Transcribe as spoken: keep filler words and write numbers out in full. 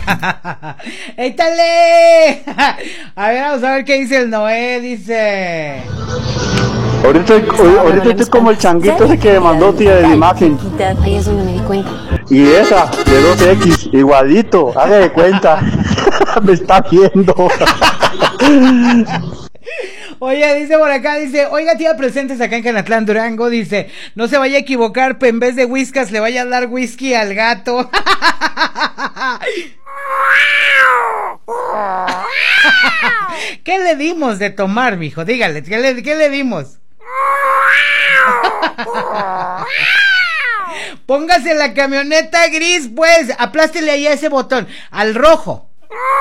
¡Étale! A ver, vamos a ver qué dice el Noé, dice... Ahorita, ahorita estoy como el changuito ese que mandó tía de la imagen. Ahí es donde me di cuenta. Y esa, de dos equis, igualito, haga de cuenta. Me está viendo. Oye, dice por acá, dice, oiga tía, presentes acá en Canatlán, Durango, dice, no se vaya a equivocar, pero en vez de whiskas le vaya a dar whisky al gato. ¿Qué le dimos de tomar, mijo? Dígale, ¿qué le, qué le dimos? Póngase la camioneta gris, pues, aplástele ahí a ese botón, al rojo.